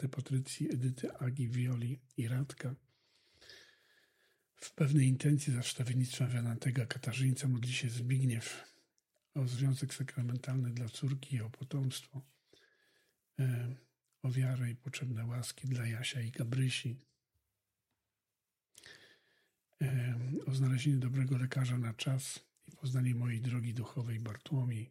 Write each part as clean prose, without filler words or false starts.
Marty, Patrycji, Edyty, Agi, Wioli i Radka. W pewnej intencji za wstawiennictwem Wianantego Katarzyńca modli się Zbigniew o związek sakramentalny dla córki i o potomstwo, o wiarę i potrzebne łaski dla Jasia i Gabrysi, o znalezienie dobrego lekarza na czas i poznanie mojej drogi duchowej Bartłomiej,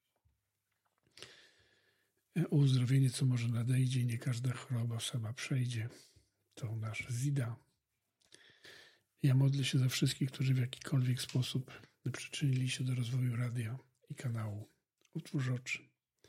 o uzdrowienie, co może nadejdzie i nie każda choroba sama przejdzie. To nasz Zida. Ja modlę się za wszystkich, którzy w jakikolwiek sposób przyczynili się do rozwoju radia i kanału Utwórz Oczy.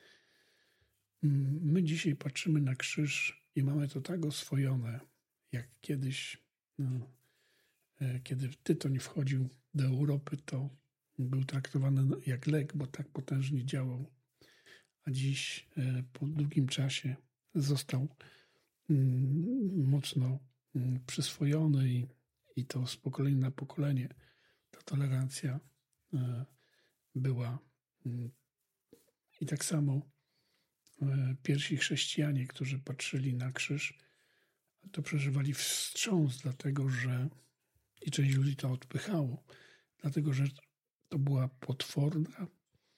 My dzisiaj patrzymy na krzyż i mamy to tak oswojone, jak kiedyś, kiedy Tytoń wchodził do Europy, to był traktowany jak lek, bo tak potężnie działał. A dziś po długim czasie został mocno przyswojony i to z pokolenia na pokolenie ta tolerancja była. I tak samo pierwsi chrześcijanie, którzy patrzyli na krzyż, to przeżywali wstrząs, dlatego że i część ludzi to odpychało, dlatego że to była potworna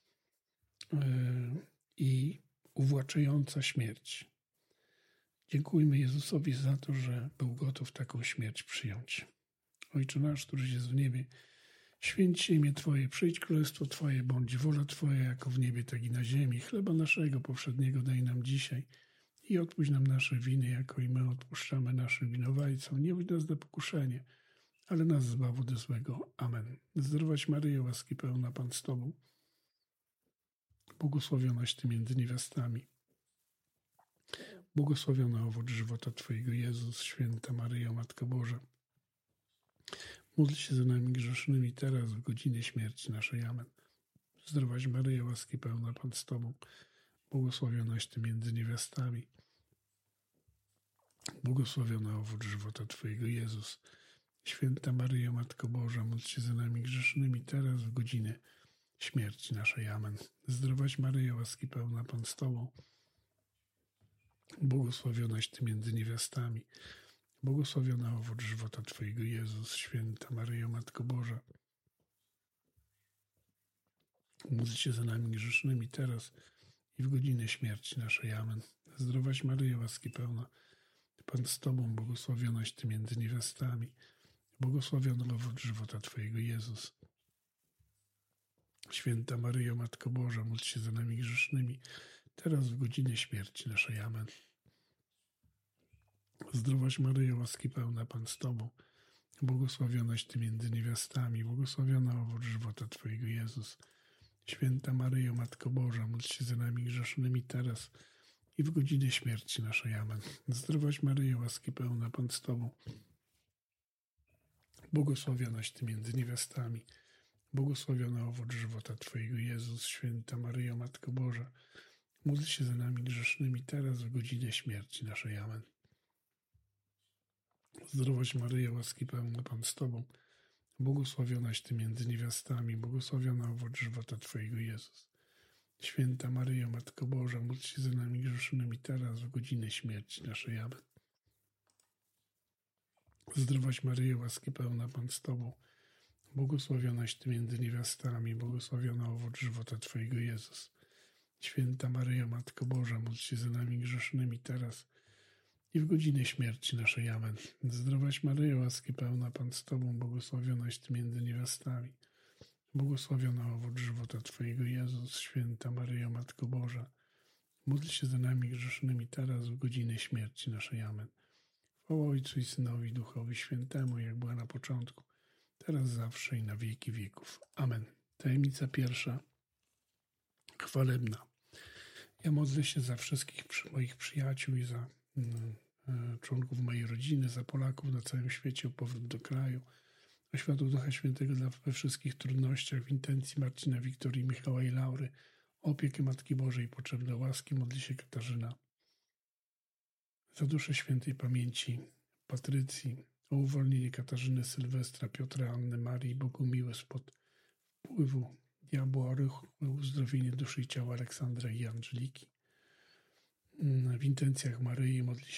i uwłaczająca śmierć. Dziękujmy Jezusowi za to, że był gotów taką śmierć przyjąć. Ojcze nasz, któryś jest w niebie, święć się imię Twoje, przyjdź królestwo Twoje, bądź wola Twoja jako w niebie, tak i na ziemi. Chleba naszego powszedniego daj nam dzisiaj i odpuść nam nasze winy, jako i my odpuszczamy naszym winowajcom. Nie wódź nas do pokuszenia, ale nas zbaw od złego. Amen. Zdrowaś Maryjo, łaski pełna, Pan z Tobą. Błogosławionaś Ty między niewiastami. Błogosławiony owoc żywota Twojego, Jezus. Święta Maryjo, Matko Boża, módl się za nami grzesznymi teraz, w godzinie śmierci naszej. Amen. Zdrowaś Maryjo, łaski pełna, Pan z Tobą. Błogosławionaś Ty między niewiastami. Błogosławiony owoc żywota Twojego, Jezus. Święta Maryjo, Matko Boża, módl się za nami grzesznymi teraz, w godzinę śmierci naszej. Amen. Zdrowaś Maryjo, łaski pełna, Pan z Tobą. Błogosławionaś Ty między niewiastami. Błogosławiony owoc żywota Twojego, Jezus. Święta Maryjo, Matko Boża, módl się za nami grzesznymi teraz i w godzinę śmierci naszej. Amen. Zdrowaś Maryjo, łaski pełna, Pan z Tobą. Błogosławionaś Ty między niewiastami. Błogosławiony owoc żywota Twojego, Jezus. Święta Maryjo, Matko Boża, módl się za nami grzesznymi teraz w godzinę śmierci naszej. Amen. Zdrowaś Maryjo, łaski pełna, Pan z Tobą. Błogosławionaś Ty między niewiastami. Błogosławiony owoc żywota Twojego, Jezus. Święta Maryjo, Matko Boża, módl się za nami grzesznymi teraz i w godzinę śmierci naszej. Amen. Zdrowaś Maryjo, łaski pełna, Pan z Tobą. Błogosławionaś Ty między niewiastami. Błogosławiony owoc żywota Twojego, Jezus. Święta Maryjo, Matko Boża, módl się za nami grzesznymi teraz w godzinę śmierci naszej. Amen. Zdrowaś Maryjo, łaski pełna, Pan z Tobą. Błogosławionaś Ty między niewiastami. Błogosławiony owoc żywota Twojego, Jezus. Święta Maryjo, Matko Boża, módl się za nami grzesznymi teraz w godzinę śmierci naszej. Amen. Zdrowaś Maryjo, łaski pełna, Pan z Tobą. Błogosławionaś Ty między niewiastami. Błogosławiony owoc żywota Twojego, Jezus. Święta Maryjo, Matko Boża, módl się za nami grzesznymi teraz i w godzinę śmierci naszej. Amen. Zdrowaś Maryjo, łaski pełna, Pan z Tobą. Błogosławionaś Ty między niewiastami. Błogosławiony owoc żywota Twojego, Jezus. Święta Maryjo, Matko Boża, módl się za nami grzesznymi teraz w godzinę śmierci naszej. Amen. Chwała Ojcu i Synowi, Duchowi Świętemu, jak była na początku, teraz, zawsze i na wieki wieków. Amen. Tajemnica pierwsza. Chwalebna. Ja modlę się za wszystkich moich przyjaciół i za członków mojej rodziny, za Polaków na całym świecie o powrót do kraju, o światło Ducha Świętego we wszystkich trudnościach, w intencji Marcina, Wiktorii, Michała i Laury, o opiekę Matki Bożej i potrzebne łaski. Modli się Katarzyna. Za duszę świętej pamięci Patrycji, o uwolnienie Katarzyny, Sylwestra, Piotra, Anny, Marii, Bogumiły spod wpływu diabła, o uzdrowienie duszy i ciała Aleksandra i Angeliki. W intencjach Maryi modli się